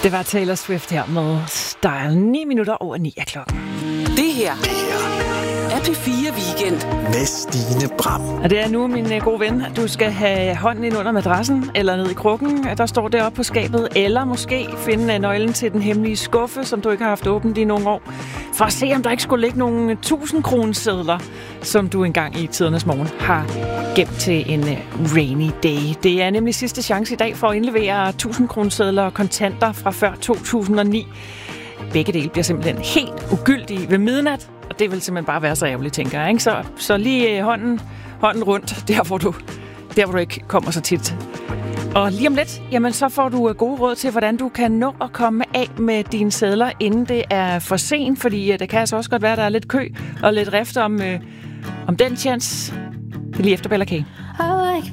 Det var Taylor Swift her med Style. 9 minutter over 9 er klokken. Det her er P4 Weekend med Stine Bram. Og det er nu, min gode ven, du skal have hånden ind under madrassen, eller ned i krukken, der står deroppe på skabet, eller måske finde nøglen til den hemmelige skuffe, som du ikke har haft åbent i nogle år, for at se, om der ikke skulle ligge nogle 1000-kronesedler, som du engang i tidernes morgen har gemt til en rainy day. Det er nemlig sidste chance i dag for at indlevere 1000-kronesedler og kontanter fra før 2009. Begge dele bliver simpelthen helt ugyldige ved midnat, og det vil simpelthen bare være så ærgerligt, tænker jeg, ikke? Så lige hånden rundt, der hvor du ikke kommer så tit. Og lige om lidt, jamen så får du gode råd til, hvordan du kan nå at komme af med dine sedler, inden det er for sent, fordi det kan altså også godt være, at der er lidt kø og lidt rift om den chance. Det er lige efter Bella K.